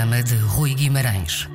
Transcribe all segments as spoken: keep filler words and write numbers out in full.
programa de Rui Guimarães.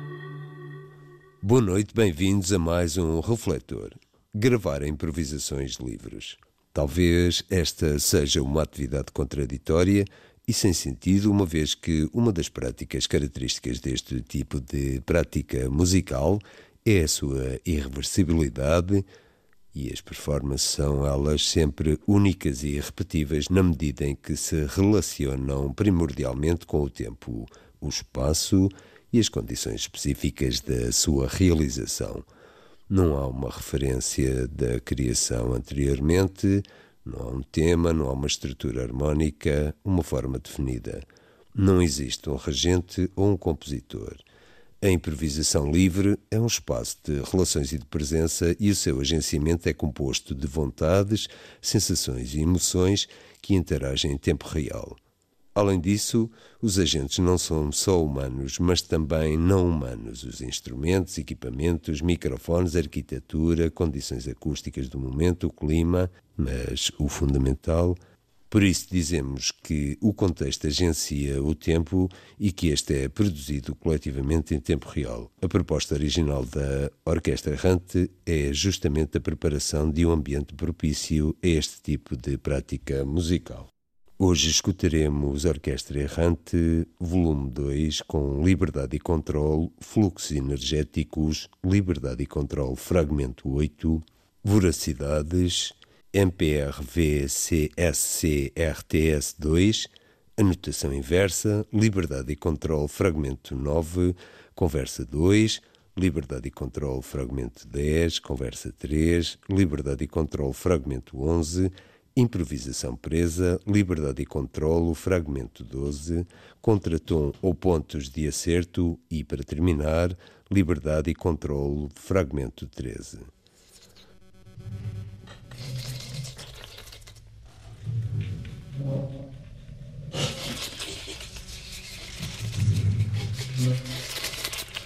Boa noite, bem-vindos a mais um Refletor. Gravar improvisações livres. Talvez esta seja uma atividade contraditória e sem sentido, uma vez que uma das práticas características deste tipo de prática musical é a sua irreversibilidade e as performances são elas sempre únicas e irrepetíveis na medida em que se relacionam primordialmente com o tempo, o espaço e as condições específicas da sua realização. Não há uma referência da criação anteriormente, não há um tema, não há uma estrutura harmónica, uma forma definida. Não existe um regente ou um compositor. A improvisação livre é um espaço de relações e de presença e o seu agenciamento é composto de vontades, sensações e emoções que interagem em tempo real. Além disso, os agentes não são só humanos, mas também não humanos. Os instrumentos, equipamentos, microfones, arquitetura, condições acústicas do momento, o clima, mas o fundamental. Por isso dizemos que o contexto agencia o tempo e que este é produzido coletivamente em tempo real. A proposta original da Orquestra Errante é justamente a preparação de um ambiente propício a este tipo de prática musical. Hoje escutaremos Orquestra Errante, volume dois, com Liberdade e Controle, Fluxos Energéticos, Liberdade e Controle, fragmento oito, Voracidades, M P R V C S C R T S dois, Anotação Inversa, Liberdade e Controle, fragmento nove, Conversa dois, Liberdade e Controle, fragmento dez, Conversa três, Liberdade e Controle, fragmento onze, Improvisação presa, Liberdade e Controlo, fragmento doze, Contratom ou pontos de acerto e, para terminar, Liberdade e Controlo, fragmento treze.